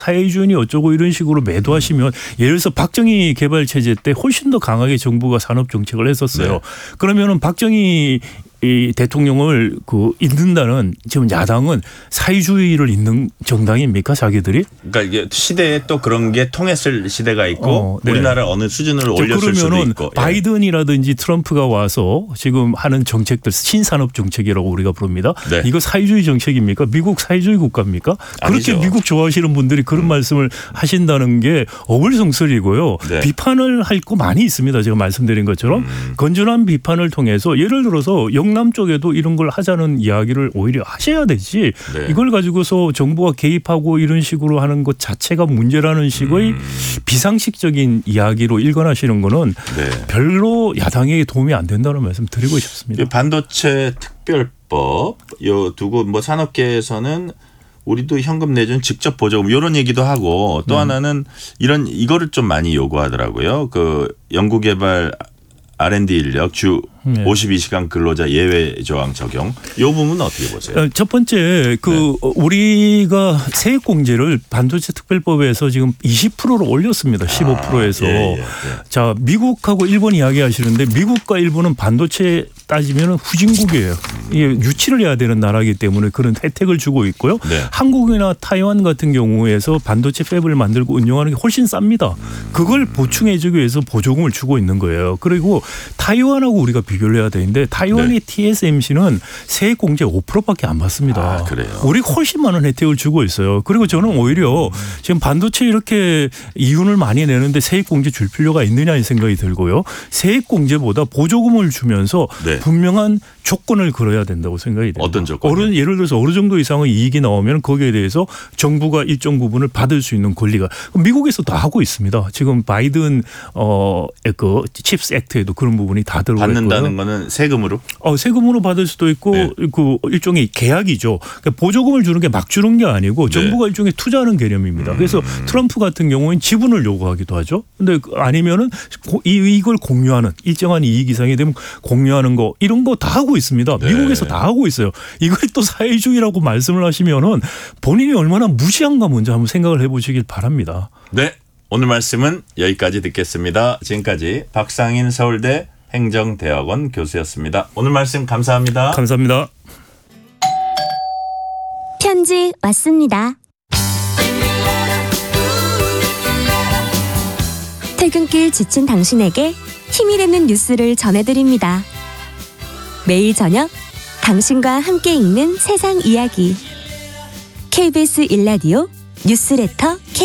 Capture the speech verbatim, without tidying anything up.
사회주의니 어쩌고 이런 식으로 매도하시면 예를 들어서 박정희 개발 체제 때 훨씬 더 강하게 정부가 산업 정책을 했었어요. 네. 그러면은 박정희 이 대통령을 그 잇는다는 지금 야당은 사회주의를 잇는 정당입니까 자기들이? 그러니까 이게 시대에 또 그런 게 통했을 시대가 있고 어, 네. 우리나라 어느 수준으로 올렸을 수도 있고. 바이든이라든지 트럼프가 와서 지금 하는 정책들 신산업 정책이라고 우리가 부릅니다. 네. 이거 사회주의 정책입니까? 미국 사회주의 국가입니까? 아니죠. 그렇게 미국 좋아하시는 분들이 그런 음. 말씀을 하신다는 게 어불성설이고요. 네. 비판을 할 거 많이 있습니다. 제가 말씀드린 것처럼 음. 건전한 비판을 통해서 예를 들어서 영남 쪽에도 이런 걸 하자는 이야기를 오히려 하셔야 되지. 네. 이걸 가지고서 정부가 개입하고 이런 식으로 하는 것 자체가 문제라는 식의 음. 비상식적인 이야기로 일관하시는 거는 네. 별로 야당에게 도움이 안 된다는 말씀 드리고 싶습니다. 반도체 특별법 요 두고 뭐 산업계에서는 우리도 현금 내준 직접 보조금 이런 얘기도 하고 또 음. 하나는 이런 이거를 좀 많이 요구하더라고요. 그 연구개발 알 앤 디 인력 주 네. 오십이 시간 근로자 예외 조항 적용. 이 부분은 어떻게 보세요? 첫 번째 그 네. 우리가 세액 공제를 반도체 특별법에서 지금 이십 퍼센트로 올렸습니다. 십오 퍼센트에서. 아, 예, 예, 예. 자, 미국하고 일본 이야기하시는데 미국과 일본은 반도체 따지면 후진국이에요. 이게 유치를 해야 되는 나라이기 때문에 그런 혜택을 주고 있고요. 네. 한국이나 타이완 같은 경우에서 반도체 팹을 만들고 운영하는 게 훨씬 쌉니다. 그걸 보충해 주기 위해서 보조금을 주고 있는 거예요. 그리고 타이완하고 우리가 비교를 해야 되는데 타이완의 네. 티 에스 엠 씨는 세액 공제 오 퍼센트밖에 안 받습니다. 아, 그래요? 우리 훨씬 많은 혜택을 주고 있어요. 그리고 저는 오히려 지금 반도체 이렇게 이윤을 많이 내는데 세액 공제 줄 필요가 있느냐는 생각이 들고요. 세액 공제보다 보조금을 주면서 네. 분명한 조건을 걸어야 된다고 생각이 됩니다. 어떤 조건? 어느, 예를 들어서 어느 정도 이상의 이익이 나오면 거기에 대해서 정부가 일정 부분을 받을 수 있는 권리가 미국에서 다 하고 있습니다. 지금 바이든 어, 그 칩스 액트에도 그런 부분이 다 들어가 있고요. 받는다는 거는 세금으로? 어, 세금으로 받을 수도 있고 네. 그 일종의 계약이죠. 그러니까 보조금을 주는 게 막 주는 게 아니고 정부가 네. 일종의 투자하는 개념입니다. 그래서 음. 트럼프 같은 경우에는 지분을 요구하기도 하죠. 근데 아니면은 이걸 공유하는 일정한 이익 이상이 되면 공유하는 거 이런 거 다 하고 있습니다. 네. 미국에서 다 하고 있어요. 이걸 또 사회주의라고 말씀을 하시면은 본인이 얼마나 무시한가 먼저 한번 생각을 해보시길 바랍니다. 네. 오늘 말씀은 여기까지 듣겠습니다. 지금까지 박상인 서울대 행정대학원 교수였습니다. 오늘 말씀 감사합니다. 감사합니다. 편지 왔습니다. 퇴근길 지친 당신에게 힘이 되는 뉴스를 전해드립니다. 매일 저녁 당신과 함께 읽는 세상 이야기 케이비에스 일 라디오 뉴스레터